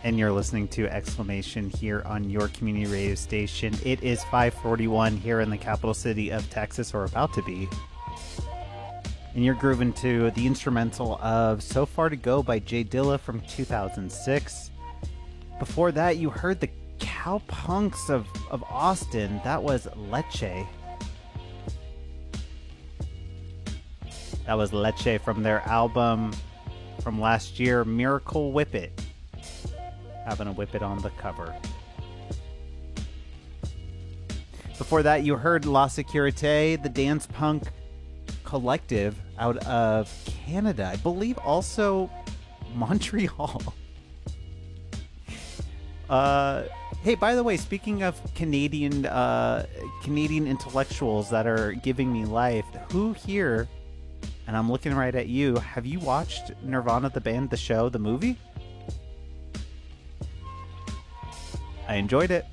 and you're listening to Exclamation here on your community radio station. It is 5:41 here in the capital city of Texas, or about to be. And you're grooving to the instrumental of So Far to Go by Jay Dilla from 2006. Before that, you heard the Cowpunks of Austin. That was Leche. That was Leche from their album from last year, Miracle Whip It. Having a whip it on the cover. Before that, you heard La Sécurité, the dance punk collective out of Canada. I believe also Montreal. Hey, by the way, speaking of Canadian intellectuals that are giving me life, who here, and I'm looking right at you, have you watched Nirvana the band, the show, the movie? I enjoyed it.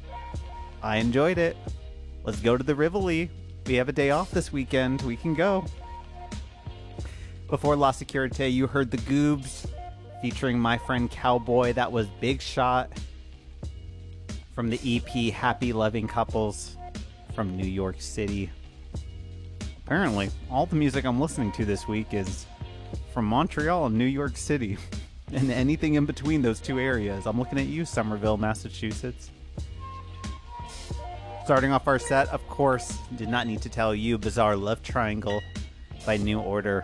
Let's go to the Rivoli. We have a day off this weekend. We can go. Before La Sécurité, you heard the Goobs featuring My Friend Cowboy. That was Big Shot from the EP Happy Loving Couples from New York City. Apparently, all the music I'm listening to this week is from Montreal and New York City. And anything in between those two areas. I'm looking at you, Somerville, Massachusetts. Starting off our set, of course, did not need to tell you, Bizarre Love Triangle by New Order.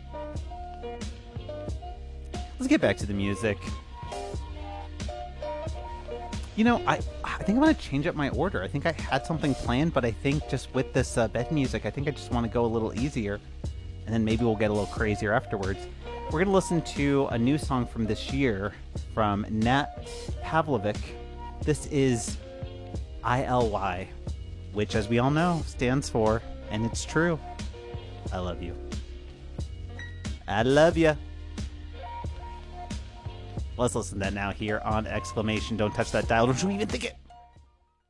Let's get back to the music. You know, I think I'm going to change up my order. I think I had something planned, but I think just with this bed music, I think I just want to go a little easier. And then maybe we'll get a little crazier afterwards. We're going to listen to a new song from this year from Nat Pavlovic. This is ILY, which, as we all know, stands for, and it's true, I love you. I love you. Let's listen to that now here on Exclamation. Don't touch that dial. Don't you even think it.